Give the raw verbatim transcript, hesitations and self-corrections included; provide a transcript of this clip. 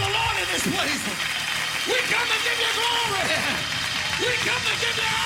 Lord in this place. We come to give you glory. We come to give you